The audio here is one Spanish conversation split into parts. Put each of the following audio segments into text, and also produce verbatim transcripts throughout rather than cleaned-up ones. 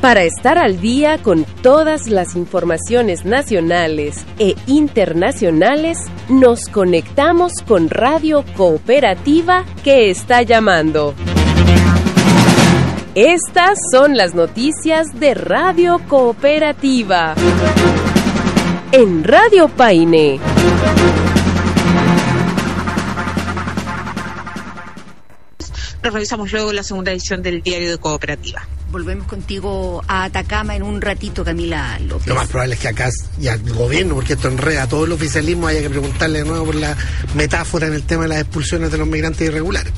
Para estar al día con todas las informaciones nacionales e internacionales, nos conectamos con Radio Cooperativa que está llamando. Estas son las noticias de Radio Cooperativa. En Radio Paine. Nos revisamos luego la segunda edición del Diario de Cooperativa. Volvemos contigo a Atacama en un ratito, Camila López. Lo más probable es que acá ya el gobierno, porque esto enreda a todo el oficialismo, haya que preguntarle de nuevo por la metáfora en el tema de las expulsiones de los migrantes irregulares.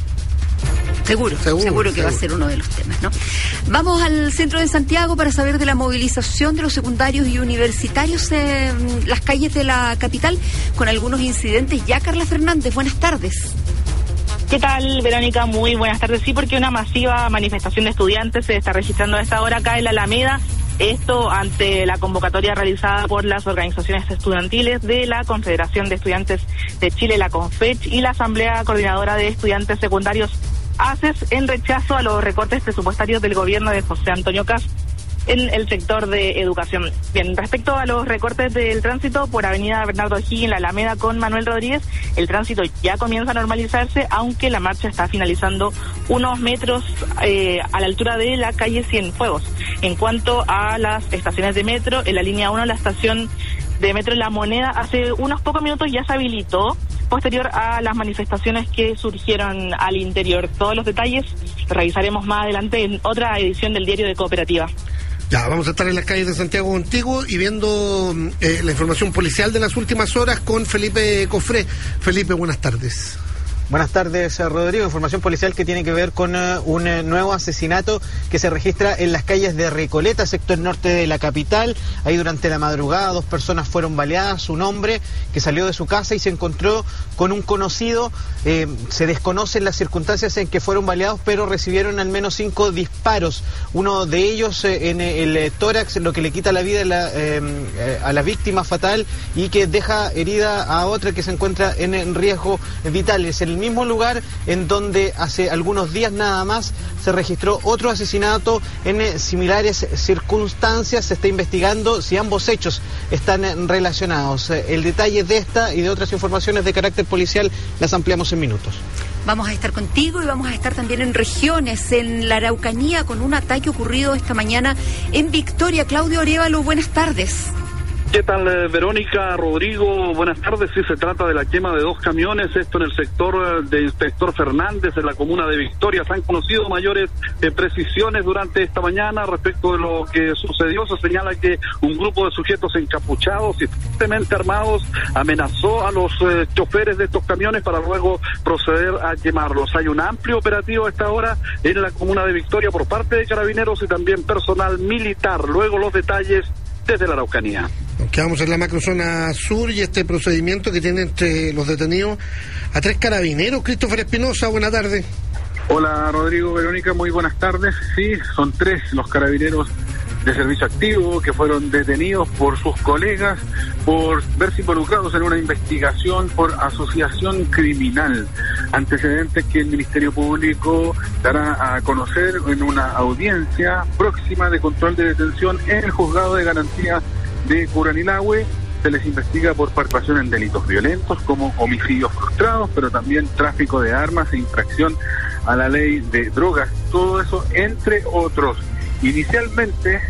Seguro, seguro, seguro que seguro. Va a ser uno de los temas, ¿no? Vamos al centro de Santiago para saber de la movilización de los secundarios y universitarios en las calles de la capital con algunos incidentes. Ya, Carla Fernández, buenas tardes. ¿Qué tal, Verónica? Muy buenas tardes. Sí, porque una masiva manifestación de estudiantes se está registrando a esta hora acá en la Alameda. Esto ante la convocatoria realizada por las organizaciones estudiantiles de la Confederación de Estudiantes de Chile, la CONFECH, y la Asamblea Coordinadora de Estudiantes Secundarios, ACES, en rechazo a los recortes presupuestarios del gobierno de José Antonio Kast en el sector de educación. Bien, respecto a los recortes del tránsito por Avenida Bernardo O'Higgins en la Alameda con Manuel Rodríguez, el tránsito ya comienza a normalizarse, aunque la marcha está finalizando unos metros eh, a la altura de la calle Cienfuegos. En cuanto a las estaciones de metro, en la línea uno, la estación de metro La Moneda, hace unos pocos minutos ya se habilitó, posterior a las manifestaciones que surgieron al interior. Todos los detalles revisaremos más adelante en otra edición del Diario de Cooperativa. Ya, vamos a estar en las calles de Santiago contigo y viendo eh, la información policial de las últimas horas con Felipe Cofré. Felipe, buenas tardes. Buenas tardes, Rodrigo. Información policial que tiene que ver con uh, un uh, nuevo asesinato que se registra en las calles de Recoleta, sector norte de la capital. Ahí durante la madrugada dos personas fueron baleadas. Un hombre que salió de su casa y se encontró con un conocido. Eh, se desconocen las circunstancias en que fueron baleados, pero recibieron al menos cinco disparos. Uno de ellos eh, en el eh, tórax, lo que le quita la vida a la, eh, eh, a la víctima fatal y que deja herida a otra que se encuentra en, en riesgo vital. Es el mismo lugar en donde hace algunos días nada más se registró otro asesinato en eh, similares circunstancias. Se está investigando si ambos hechos están eh, relacionados. Eh, el detalle de esta y de otras informaciones de carácter policial las ampliamos en minutos. Vamos a estar contigo y vamos a estar también en regiones, en la Araucanía, con un ataque ocurrido esta mañana en Victoria. Claudio Arévalo, buenas tardes. ¿Qué tal, Verónica, Rodrigo? Buenas tardes. Sí, se trata de la quema de dos camiones, esto en el sector de Inspector Fernández, en la comuna de Victoria. Se han conocido mayores eh, precisiones durante esta mañana respecto de lo que sucedió. Se señala que un grupo de sujetos encapuchados y fuertemente armados amenazó a los eh, choferes de estos camiones para luego proceder a quemarlos. Hay un amplio operativo a esta hora en la comuna de Victoria por parte de carabineros y también personal militar. Luego los detalles desde la Araucanía. Nos quedamos en la macrozona sur y este procedimiento que tiene entre los detenidos a tres carabineros. Christopher Espinosa, buena tarde. Hola, Rodrigo, Verónica, muy buenas tardes. Sí, son tres los carabineros de servicio activo que fueron detenidos por sus colegas por verse involucrados en una investigación por asociación criminal, antecedentes que el Ministerio Público dará a conocer en una audiencia próxima de control de detención en el Juzgado de Garantía de Curanilahue. Se les investiga por participación en delitos violentos como homicidios frustrados, pero también tráfico de armas e infracción a la ley de drogas, todo eso entre otros. Inicialmente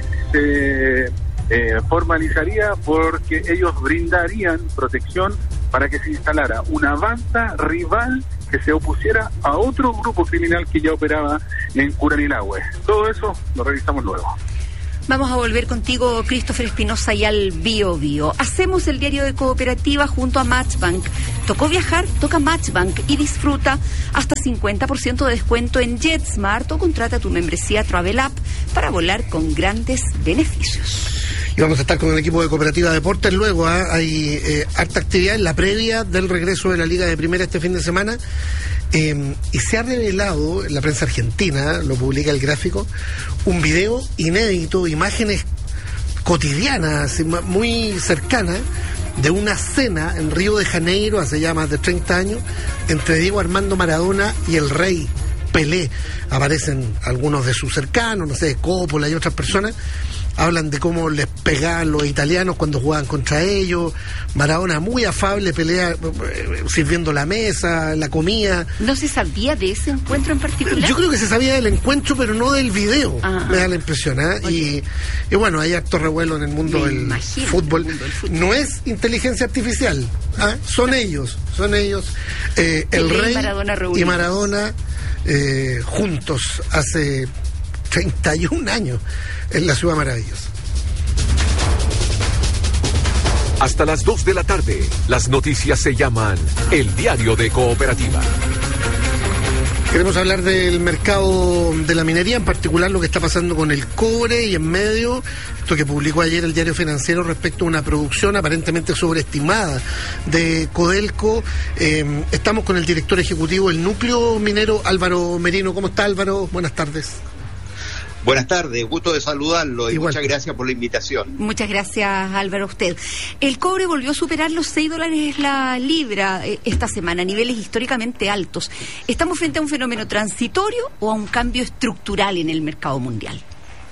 se eh, formalizaría porque ellos brindarían protección para que se instalara una banda rival que se opusiera a otro grupo criminal que ya operaba en Curanilahue. Todo eso lo revisamos luego. Vamos a volver contigo, Christopher Espinosa, y al Bio Bio. Hacemos el Diario de Cooperativa junto a Matchbank. ¿Tocó viajar? Toca Matchbank y disfruta hasta cincuenta por ciento de descuento en JetSmart o contrata tu membresía Travel App para volar con grandes beneficios. Y vamos a estar con el equipo de Cooperativa Deportes luego. ¿eh? Hay eh, harta actividad en la previa del regreso de la Liga de Primera este fin de semana. Eh, y se ha revelado en la prensa argentina, lo publica El Gráfico, un video inédito, imágenes cotidianas, muy cercanas, de una cena en Río de Janeiro hace ya más de treinta años entre Diego Armando Maradona y el rey Pelé, aparecen algunos de sus cercanos, no sé, Coppola y otras personas, hablan de cómo les pegaban los italianos cuando jugaban contra ellos. Maradona muy afable, pelea eh, sirviendo la mesa, la comida. ¿No se sabía de ese encuentro en particular? Yo creo que se sabía del encuentro, pero no del video. Ajá. Me da la impresión, ¿eh? Y, y bueno, hay harto revuelo en el mundo, del fútbol. el mundo del fútbol. No es inteligencia artificial, ¿eh? Son ellos, son ellos. Eh, el Rey y Maradona, y Maradona eh, juntos hace treinta y un años en la Ciudad Maravillosa. Hasta las dos de la tarde, las noticias se llaman El Diario de Cooperativa. Queremos hablar del mercado de la minería, en particular lo que está pasando con el cobre, y en medio, esto que publicó ayer el Diario Financiero respecto a una producción aparentemente sobreestimada de Codelco. Eh, estamos con el director ejecutivo del núcleo minero, Álvaro Merino. ¿Cómo está, Álvaro? Buenas tardes. Buenas tardes, gusto de saludarlo y Igual. Muchas gracias por la invitación. Muchas gracias, Álvaro, a usted. El cobre volvió a superar los seis dólares la libra eh, esta semana, niveles históricamente altos. ¿Estamos frente a un fenómeno transitorio o a un cambio estructural en el mercado mundial?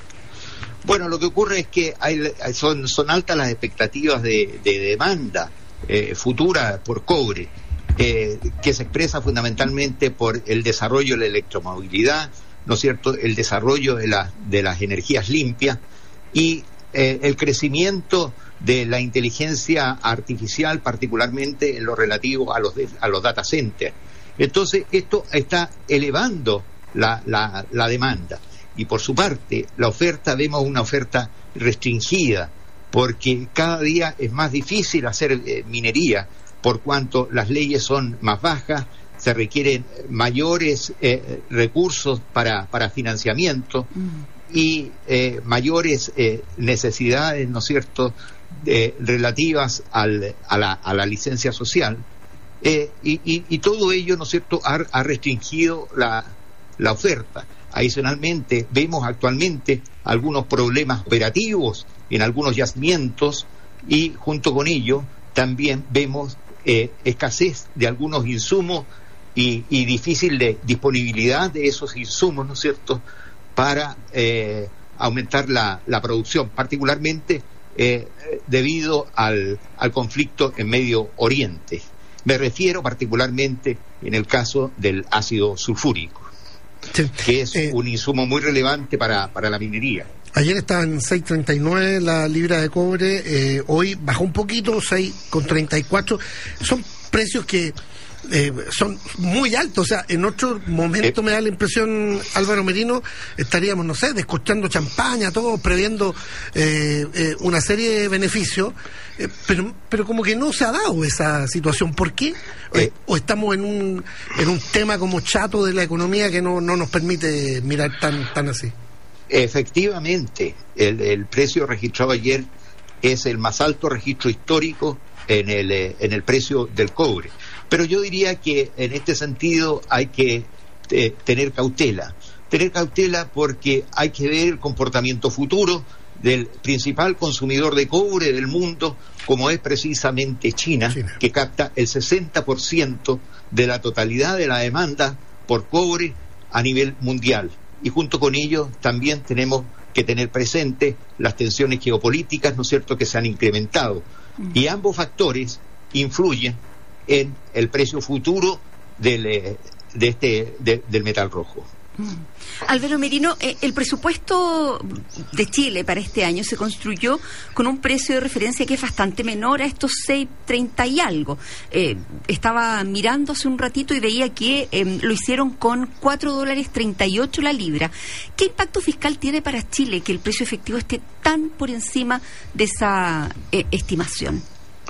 Bueno, lo que ocurre es que hay, son, son altas las expectativas de, de demanda eh, futura por cobre, eh, que se expresa fundamentalmente por el desarrollo de la electromovilidad, ¿no es cierto?, el desarrollo de, la, de las energías limpias y eh, el crecimiento de la inteligencia artificial, particularmente en lo relativo a los, de, a los data centers. Entonces, esto está elevando la, la, la demanda. Y por su parte, la oferta, vemos una oferta restringida, porque cada día es más difícil hacer eh, minería, por cuanto las leyes son más bajas, se requieren mayores eh, recursos para, para financiamiento mm. y eh, mayores eh, necesidades, ¿no es cierto?, eh, relativas al, a, la, a la licencia social. Eh, y, y, y todo ello, ¿no es cierto?, ha, ha restringido la, la oferta. Adicionalmente, vemos actualmente algunos problemas operativos en algunos yacimientos y junto con ello también vemos eh, escasez de algunos insumos Y, y difícil de disponibilidad de esos insumos, ¿no es cierto?, para eh, aumentar la, la producción, particularmente eh, debido al, al conflicto en Medio Oriente. Me refiero particularmente en el caso del ácido sulfúrico, sí. que es eh, un insumo muy relevante para, para la minería. Ayer estaba en seis treinta y nueve la libra de cobre, eh, hoy bajó un poquito, seis treinta y cuatro. Son precios que Eh, son muy altos, o sea, en otro momento eh. me da la impresión, Álvaro Merino, estaríamos, no sé, descorchando champaña, todos previendo eh, eh, una serie de beneficios, eh, pero pero como que no se ha dado esa situación. ¿Por qué? Eh. ¿O estamos en un en un tema como chato de la economía que no, no nos permite mirar tan, tan así? Efectivamente, el, el precio registrado ayer es el más alto registro histórico en el, en el precio del cobre. Pero yo diría que en este sentido hay que eh, tener cautela. Tener cautela porque hay que ver el comportamiento futuro del principal consumidor de cobre del mundo, como es precisamente China, China. que capta el sesenta por ciento de la totalidad de la demanda por cobre a nivel mundial. Y junto con ello también tenemos que tener presente las tensiones geopolíticas, ¿no es cierto?, que se han incrementado. Mm. Y ambos factores influyen en el precio futuro del, de este, de, del metal rojo. Mm. Álvaro Merino, eh, el presupuesto de Chile para este año se construyó con un precio de referencia que es bastante menor a estos seis treinta y algo. Eh, estaba mirando hace un ratito y veía que eh, lo hicieron con cuatro dólares treinta y ocho la libra. ¿Qué impacto fiscal tiene para Chile que el precio efectivo esté tan por encima de esa eh, estimación?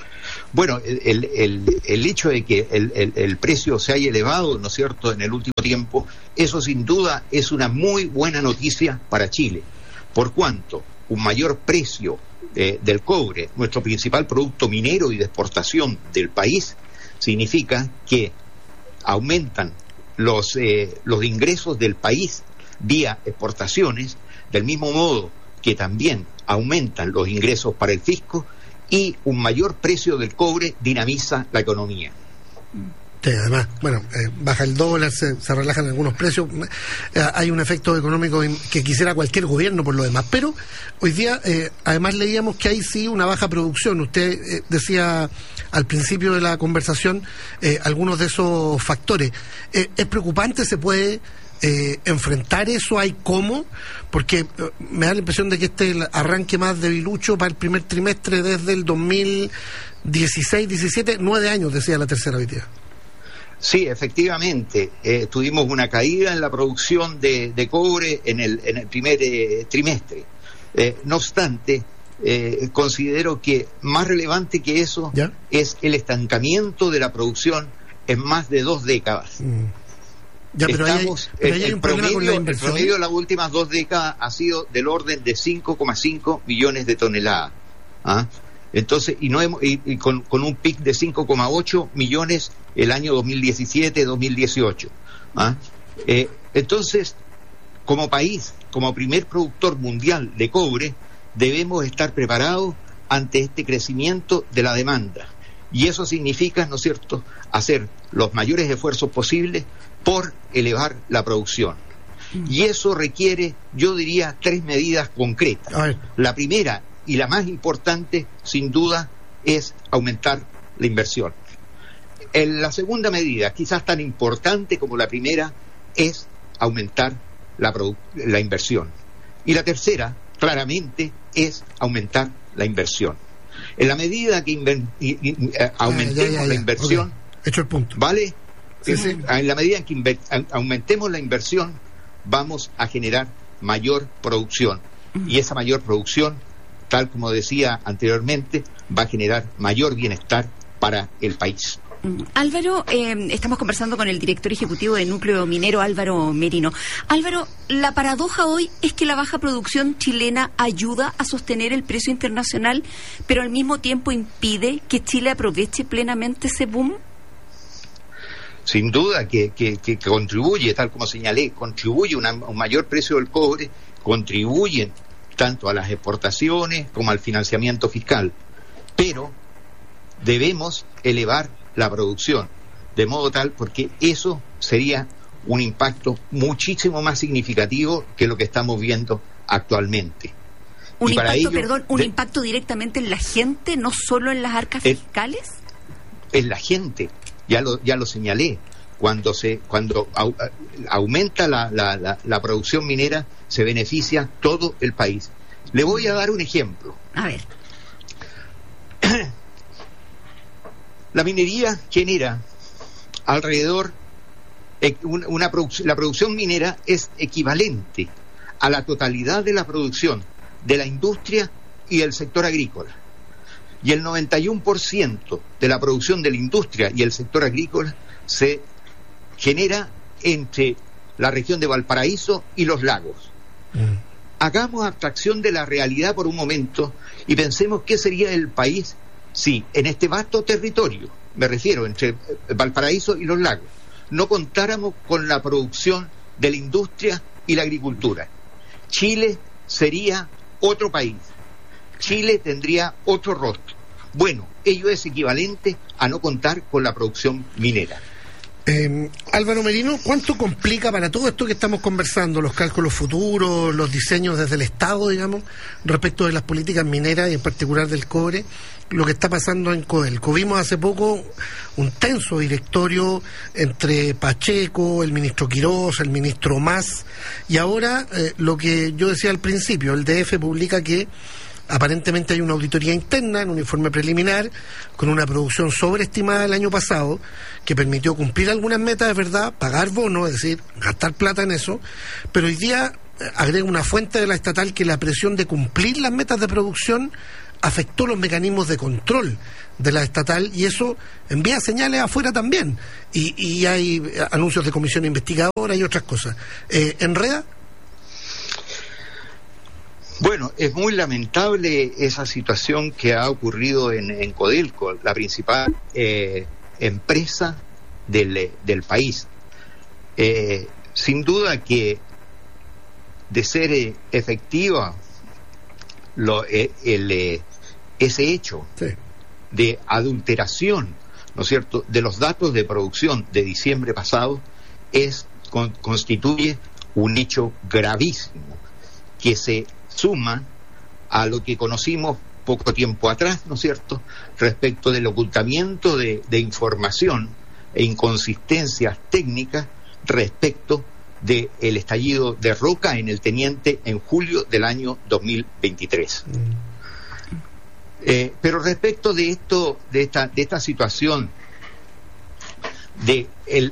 Bueno, el, el, el hecho de que el, el, el precio se haya elevado, ¿no es cierto?, en el último tiempo, eso sin duda es una muy buena noticia para Chile, por cuanto un mayor precio eh, del cobre, nuestro principal producto minero y de exportación del país, significa que aumentan los, eh, los ingresos del país vía exportaciones, del mismo modo que también aumentan los ingresos para el fisco, y un mayor precio del cobre dinamiza la economía. Sí, además, bueno, eh, baja el dólar, se, se relajan algunos precios, eh, hay un efecto económico que quisiera cualquier gobierno por lo demás, pero hoy día eh, además leíamos que hay sí una baja producción. Usted eh, decía al principio de la conversación eh, algunos de esos factores. Eh, ¿Es preocupante? ¿Se puede eh, enfrentar eso? ¿Hay cómo? Porque eh, me da la impresión de que este es el arranque más debilucho para el primer trimestre desde el dos mil dieciséis diecisiete, nueve años, decía la tercera hoy día. Sí, efectivamente, eh, tuvimos una caída en la producción de, de cobre en el, en el primer eh, trimestre. Eh, no obstante, eh, considero que más relevante que eso ¿Ya? es el estancamiento de la producción en más de dos décadas. Mm. Ya, pero Estamos, hay, pero hay el, un promedio, con la el promedio de las últimas dos décadas ha sido del orden de cinco coma cinco millones de toneladas. ¿Ah? Entonces, y no hemos, y, y con, con un pic de cinco coma ocho millones el año dos mil diecisiete dos mil dieciocho. ¿Ah? Eh, entonces, como país, como primer productor mundial de cobre, debemos estar preparados ante este crecimiento de la demanda. Y eso significa, ¿no es cierto?, hacer los mayores esfuerzos posibles por elevar la producción. Y eso requiere, yo diría, tres medidas concretas. La primera y la más importante, sin duda, es aumentar la inversión. En la segunda medida, quizás tan importante como la primera, es aumentar la, produ- la inversión. Y la tercera, claramente, es aumentar la inversión. En la medida que inven- y, y, y, eh, aumentemos ah, ya, ya, ya. la inversión, okay. Hecho el punto. ¿Vale? Sí, sí. En la medida en que inver- aumentemos la inversión, vamos a generar mayor producción. Y esa mayor producción, tal como decía anteriormente, va a generar mayor bienestar para el país. Álvaro, eh, estamos conversando con el director ejecutivo de Núcleo Minero, Álvaro Merino. Álvaro, la paradoja hoy es que la baja producción chilena ayuda a sostener el precio internacional, pero al mismo tiempo impide que Chile aproveche plenamente ese boom. Sin duda que, que, que contribuye, tal como señalé, contribuye a un mayor precio del cobre, contribuyen tanto a las exportaciones como al financiamiento fiscal, pero debemos elevar la producción, de modo tal, porque eso sería un impacto muchísimo más significativo que lo que estamos viendo actualmente. Un y impacto, para ello, perdón, un de, impacto directamente en la gente, no solo en las arcas en, fiscales. En la gente, ya lo ya lo señalé, cuando se cuando au, aumenta la, la, la, la producción minera, se beneficia todo el país. Le voy a dar un ejemplo. A ver. La minería genera alrededor, una, una produ- la producción minera es equivalente a la totalidad de la producción de la industria y el sector agrícola. Y el noventa y uno por ciento de la producción de la industria y el sector agrícola se genera entre la región de Valparaíso y los lagos. Mm. Hagamos abstracción de la realidad por un momento y pensemos qué sería el país si en este vasto territorio, me refiero entre Valparaíso y los lagos, no contáramos con la producción de la industria y la agricultura. Chile sería otro país. Chile tendría otro rostro. Bueno, ello es equivalente a no contar con la producción minera. Eh, Álvaro Merino, ¿cuánto complica para todo esto que estamos conversando, los cálculos futuros, los diseños desde el Estado, digamos, respecto de las políticas mineras y en particular del cobre, lo que está pasando en Codelco? Vimos hace poco un tenso directorio entre Pacheco, el ministro Quirós, el ministro Mas, y ahora eh, lo que yo decía al principio, el D F publica que aparentemente hay una auditoría interna en un informe preliminar con una producción sobreestimada el año pasado que permitió cumplir algunas metas, de verdad, pagar bonos, es decir, gastar plata en eso, pero hoy día eh, agrega una fuente de la estatal que la presión de cumplir las metas de producción afectó los mecanismos de control de la estatal y eso envía señales afuera también y, y hay anuncios de comisión investigadora y otras cosas. Eh, ¿Enreda? Bueno, es muy lamentable esa situación que ha ocurrido en, en Codelco, la principal eh, empresa del, del país. Eh, sin duda que de ser eh, efectiva lo, eh, el, eh, ese hecho sí. de adulteración ¿no es cierto?, de los datos de producción de diciembre pasado es con, constituye un hecho gravísimo que se suma a lo que conocimos poco tiempo atrás, ¿no es cierto?, respecto del ocultamiento de, de información e inconsistencias técnicas respecto del estallido de Roca en el Teniente en julio del año dos mil veintitrés. Mm. Eh, pero respecto de esto, de esta, de esta situación de el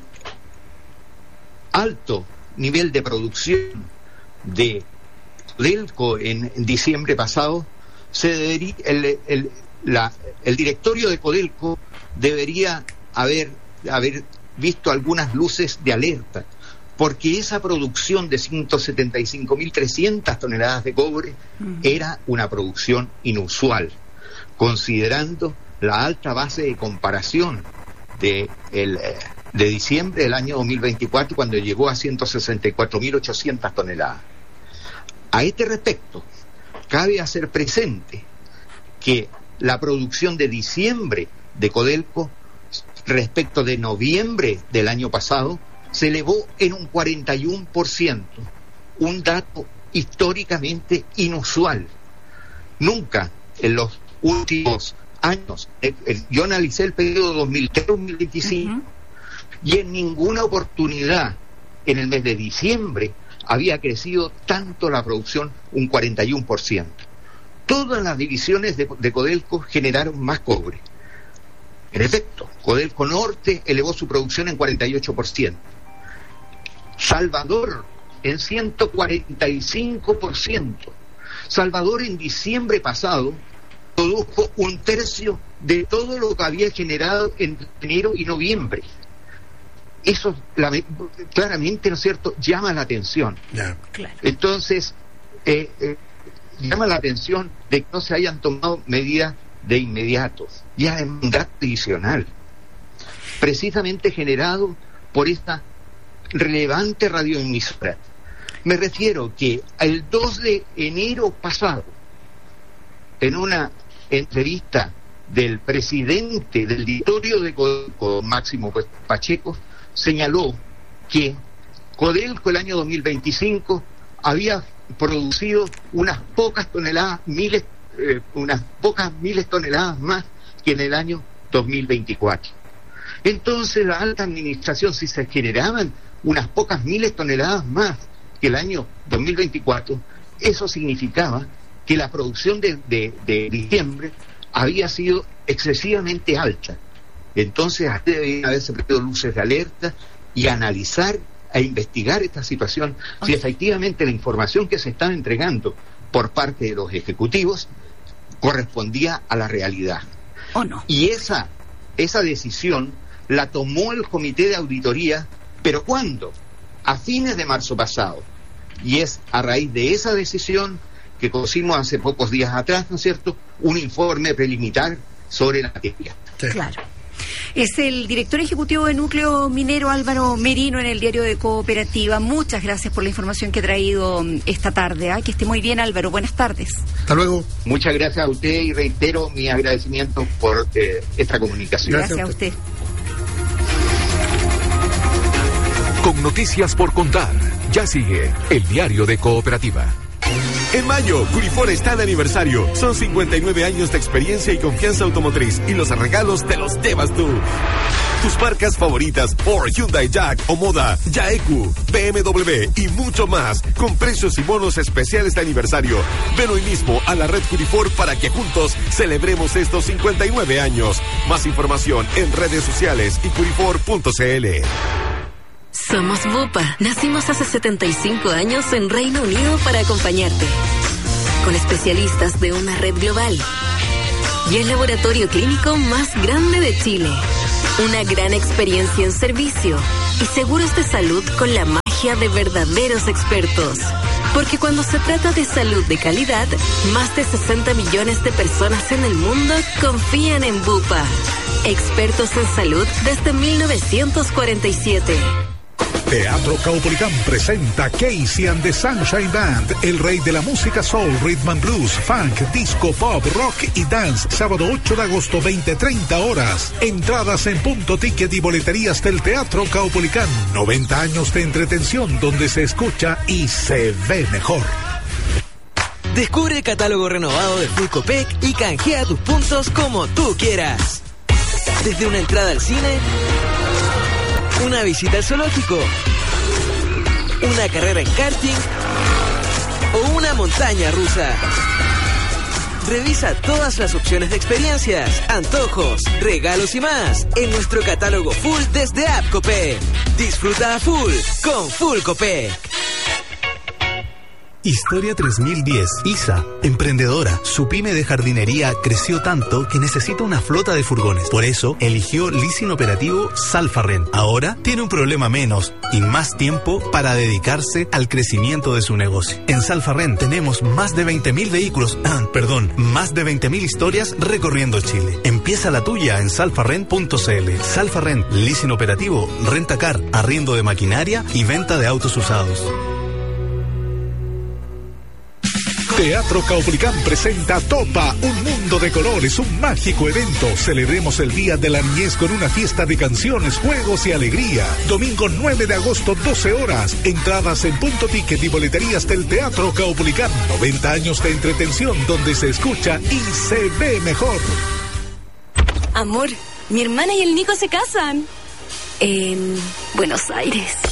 alto nivel de producción de Codelco en, en diciembre pasado, se debería, el, el, la, el directorio de Codelco debería haber, haber visto algunas luces de alerta, porque esa producción de ciento setenta y cinco mil trescientas toneladas de cobre uh-huh. era una producción inusual, considerando la alta base de comparación de, el, de diciembre del año dos mil veinticuatro, cuando llegó a ciento sesenta y cuatro mil ochocientas toneladas. A este respecto, cabe hacer presente que la producción de diciembre de Codelco respecto de noviembre del año pasado se elevó en un cuarenta y uno por ciento, un dato históricamente inusual. Nunca en los últimos años, eh, eh, yo analicé el periodo dos mil tres a dos mil veinticinco uh-huh. y en ninguna oportunidad en el mes de diciembre había crecido tanto la producción, un cuarenta y uno por ciento. Todas las divisiones de, de Codelco generaron más cobre. En efecto, Codelco Norte elevó su producción en cuarenta y ocho por ciento. Salvador en ciento cuarenta y cinco por ciento. Salvador en diciembre pasado produjo un tercio de todo lo que había generado en enero y noviembre. Eso la, claramente, ¿no es cierto?, llama la atención. Yeah. Claro. Entonces, eh, eh, llama la atención de que no se hayan tomado medidas de inmediato. Ya es un dato adicional, precisamente generado por esta relevante radioemisora. Me refiero que el dos de enero pasado, en una entrevista del presidente del directorio de Codelco, Máximo Pacheco, señaló que Codelco el año dos mil veinticinco había producido unas pocas toneladas, miles, eh, unas pocas miles toneladas más que en el año dos mil veinticuatro. Entonces la alta administración, si se generaban unas pocas miles toneladas más que el año dos mil veinticuatro, eso significaba que la producción de, de, de diciembre había sido excesivamente alta. Entonces deben haberse prendido luces de alerta y analizar e investigar esta situación, okay, si efectivamente la información que se estaba entregando por parte de los ejecutivos correspondía a la realidad. ¿O no? Y esa, esa decisión la tomó el comité de auditoría, ¿pero cuándo? A fines de marzo pasado. Y es a raíz de esa decisión que conocimos hace pocos días atrás, ¿no es cierto?, un informe preliminar sobre la materia. Sí. Claro. Es el director ejecutivo de Núcleo Minero, Álvaro Merino, en el Diario de Cooperativa. Muchas gracias por la información que ha traído esta tarde. ¿eh? Que esté muy bien, Álvaro. Buenas tardes. Hasta luego. Muchas gracias a usted y reitero mi agradecimiento por eh, esta comunicación. Gracias, gracias a usted. Con noticias por contar, ya sigue el Diario de Cooperativa. En mayo, Curifor está de aniversario. Son cincuenta y nueve años de experiencia y confianza automotriz, y los regalos te los llevas tú. Tus marcas favoritas, Ford, Hyundai, Jack, Omoda, Yaeku, B M W y mucho más, con precios y bonos especiales de aniversario. Ven hoy mismo a la red Curifor para que juntos celebremos estos cincuenta y nueve años. Más información en redes sociales y curifor punto c l. Somos Bupa. Nacimos hace setenta y cinco años en Reino Unido para acompañarte. Con especialistas de una red global. Y el laboratorio clínico más grande de Chile. Una gran experiencia en servicio. Y seguros de salud con la magia de verdaderos expertos. Porque cuando se trata de salud de calidad, más de sesenta millones de personas en el mundo confían en Bupa. Expertos en salud desde mil novecientos cuarenta y siete. Teatro Caupolicán presenta Casey and the Sunshine Band, el rey de la música soul, rhythm and blues, funk, disco, pop, rock y dance. Sábado ocho de agosto, veinte treinta horas. Entradas en punto ticket y boleterías del Teatro Caupolicán. noventa años de entretención donde se escucha y se ve mejor. Descubre el catálogo renovado de Full Copec y canjea tus puntos como tú quieras. Desde una entrada al cine, una visita al zoológico, una carrera en karting o una montaña rusa. Revisa todas las opciones de experiencias, antojos, regalos y más en nuestro catálogo full desde App Copec. Disfruta a full con Full Copec. Historia tres mil diez. Isa, emprendedora. Su pyme de jardinería creció tanto que necesita una flota de furgones. Por eso, eligió leasing operativo Salfarren. Ahora tiene un problema menos y más tiempo para dedicarse al crecimiento de su negocio. En Salfarren tenemos más de veinte mil vehículos, ah, perdón, más de veinte mil historias recorriendo Chile. Empieza la tuya en salfarren punto cl. Salfarren, leasing operativo, rentacar, arriendo de maquinaria y venta de autos usados. Teatro Caupolicán presenta Topa, un mundo de colores, un mágico evento. Celebremos el Día de la Niñez con una fiesta de canciones, juegos y alegría. Domingo nueve de agosto, doce horas. Entradas en punto ticket y boleterías del Teatro Caupolicán. noventa años de entretención donde se escucha y se ve mejor. Amor, mi hermana y el Nico se casan. En Buenos Aires.